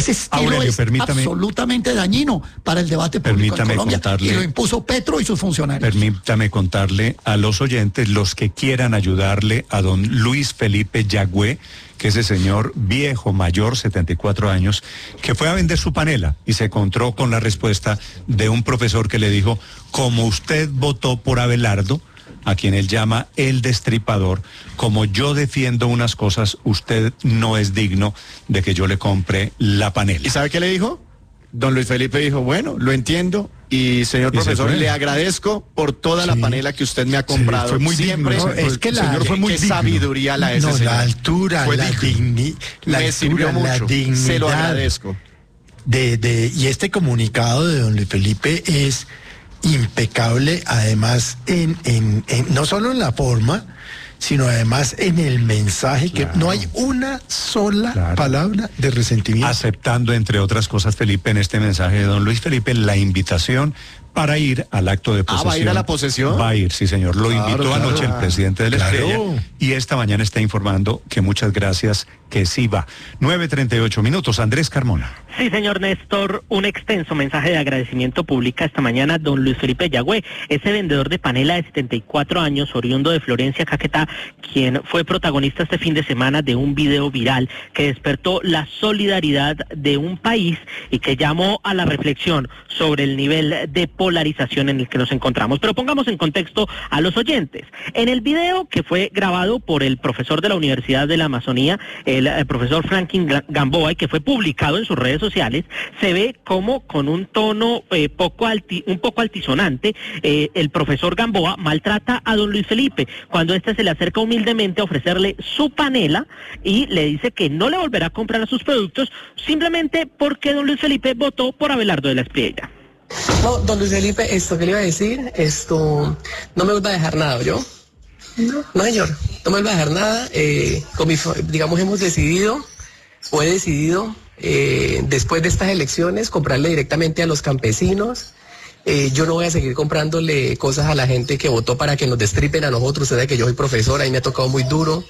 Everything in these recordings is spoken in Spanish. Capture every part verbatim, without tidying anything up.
Ese estilo Aurelio, es permítame, absolutamente dañino para el debate público en Colombia, contarle, y lo impuso Petro y sus funcionarios. Permítame contarle a los oyentes, los que quieran ayudarle a don Luis Felipe Yagüe, que ese señor viejo, mayor, setenta y cuatro años, que fue a vender su panela y se encontró con la respuesta de un profesor que le dijo: como usted votó por Abelardo, a quien él llama el destripador, como yo defiendo unas cosas, usted no es digno de que yo le compre la panela. ¿Y sabe qué le dijo? Don Luis Felipe dijo: bueno, lo entiendo, y señor ¿Y profesor, le agradezco por toda sí. la panela que usted me ha comprado. Sí, fue muy siempre. digno, No, es que el la, señor fue muy qué digno. Sabiduría la ese no, señor. la altura, fue la, digni, la me altura, sirvió mucho. La dignidad. Se lo agradezco. De, de, y este comunicado de don Luis Felipe es impecable, además, en, en, en no solo en la forma, sino además en el mensaje, claro, que no hay una sola claro. palabra de resentimiento. Aceptando, entre otras cosas, Felipe, en este mensaje de don Luis Felipe, la invitación para ir al acto de posesión. Ah, ¿va a ir a la posesión? Va a ir, sí, señor. Lo claro, invitó claro. anoche el presidente de la claro. Estrella, y esta mañana está informando que muchas gracias, que sí va. nueve treinta y ocho minutos. Andrés Carmona. Sí, señor Néstor, un extenso mensaje de agradecimiento publica esta mañana don Luis Felipe Yagüe, ese vendedor de panela de setenta y cuatro años, oriundo de Florencia, Caquetá, quien fue protagonista este fin de semana de un video viral que despertó la solidaridad de un país y que llamó a la reflexión sobre el nivel de polarización en el que nos encontramos. Pero pongamos en contexto a los oyentes. En el video, que fue grabado por el profesor de la Universidad de la Amazonía, el, el profesor Franklin Gamboa, y que fue publicado en sus redes sociales, se ve como con un tono eh, poco alti, un poco altisonante, eh, el profesor Gamboa maltrata a don Luis Felipe cuando éste se le acerca humildemente a ofrecerle su panela y le dice que no le volverá a comprar sus productos simplemente porque don Luis Felipe votó por Abelardo de la Espriella. No, don Luis Felipe, esto que le iba a decir, esto no me vuelva a dejar nada, ¿yo? No, no señor, no me vuelva a dejar nada, eh, con mi, digamos, hemos decidido, o he decidido, eh, después de estas elecciones, comprarle directamente a los campesinos. Eh, yo no voy a seguir comprándole cosas a la gente que votó para que nos destripen a nosotros. Usted sabe que yo soy profesora y me ha tocado muy duro.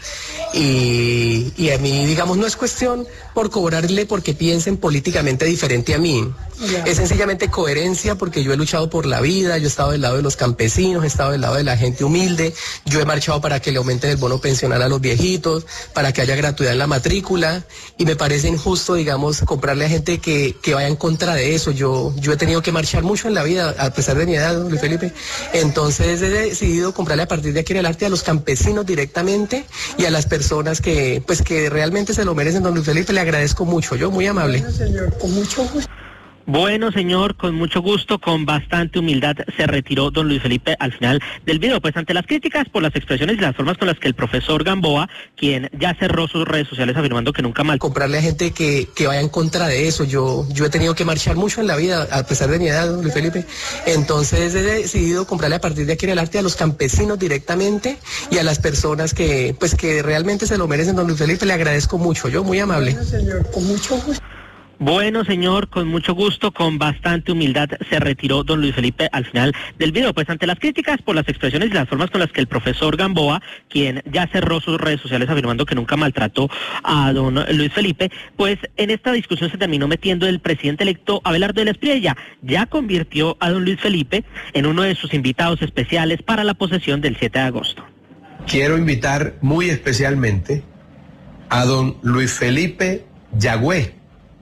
Y, y a mí, digamos, no es cuestión por cobrarle porque piensen políticamente diferente a mí. Yeah. Es sencillamente coherencia, porque yo he luchado por la vida, yo he estado del lado de los campesinos, he estado del lado de la gente humilde, yo he marchado para que le aumenten el bono pensional a los viejitos, para que haya gratuidad en la matrícula, y me parece injusto, digamos, comprarle a gente que, que vaya en contra de eso. Yo, yo he tenido que marchar mucho en la vida, a pesar de mi edad, don Luis Felipe. Entonces he decidido comprarle a partir de aquí en adelante a los campesinos directamente y a las personas que, pues, que realmente se lo merecen, don Luis Felipe. Le agradezco mucho, yo muy amable. Bueno, señor, con mucho gusto. Bueno, señor, con mucho gusto, con bastante humildad se retiró don Luis Felipe al final del video, pues ante las críticas por las expresiones y las formas con las que el profesor Gamboa, quien ya cerró sus redes sociales afirmando que nunca mal comprarle a gente que, que vaya en contra de eso. Yo, yo he tenido que marchar mucho en la vida, a pesar de mi edad, don Luis Felipe. Entonces he decidido comprarle a partir de aquí en adelante a los campesinos directamente y a las personas que, pues, que realmente se lo merecen, don Luis Felipe. Le agradezco mucho, yo muy amable. Bueno, señor, con mucho gusto. Bueno, señor, con mucho gusto, con bastante humildad se retiró don Luis Felipe al final del video, pues ante las críticas por las expresiones y las formas con las que el profesor Gamboa, quien ya cerró sus redes sociales afirmando que nunca maltrató a don Luis Felipe, pues en esta discusión se terminó metiendo el presidente electo Abelardo de la Espriella. Ya convirtió a don Luis Felipe en uno de sus invitados especiales para la posesión del siete de agosto. Quiero invitar muy especialmente a don Luis Felipe Yagüe,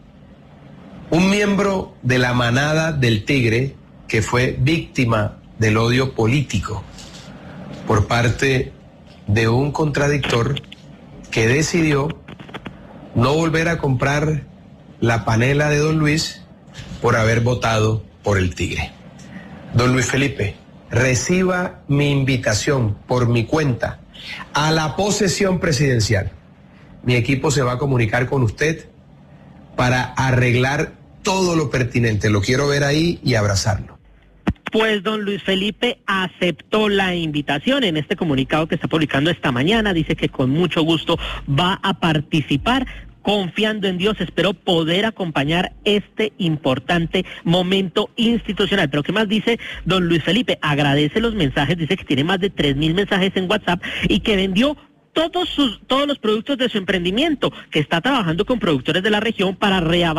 un miembro de la manada del Tigre que fue víctima del odio político por parte de un contradictor que decidió no volver a comprar la panela de don Luis por haber votado por el Tigre. Don Luis Felipe, reciba mi invitación por mi cuenta a la posesión presidencial. Mi equipo se va a comunicar con usted para arreglar todo lo pertinente. Lo quiero ver ahí y abrazarlo. Pues don Luis Felipe aceptó la invitación. En este comunicado que está publicando esta mañana dice que con mucho gusto va a participar. Confiando en Dios, espero poder acompañar este importante momento institucional. Pero ¿qué más dice don Luis Felipe? Agradece los mensajes, dice que tiene más de tres mil mensajes en WhatsApp y que vendió todos sus todos los productos de su emprendimiento, que está trabajando con productores de la región para reavanzar